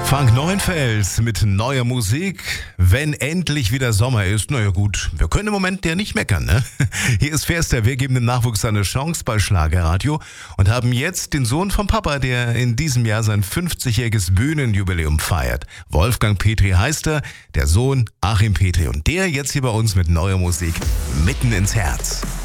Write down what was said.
Frank Neuenfels mit neuer Musik. Wenn endlich wieder Sommer ist, naja gut, wir können im Moment ja nicht meckern, ne? Hier ist Fester, wir geben dem Nachwuchs eine Chance bei Schlagerradio und haben jetzt den Sohn vom Papa, der in diesem Jahr sein 50-jähriges Bühnenjubiläum feiert. Wolfgang Petri heißt er, der Sohn Achim Petri und der jetzt hier bei uns mit neuer Musik mitten ins Herz.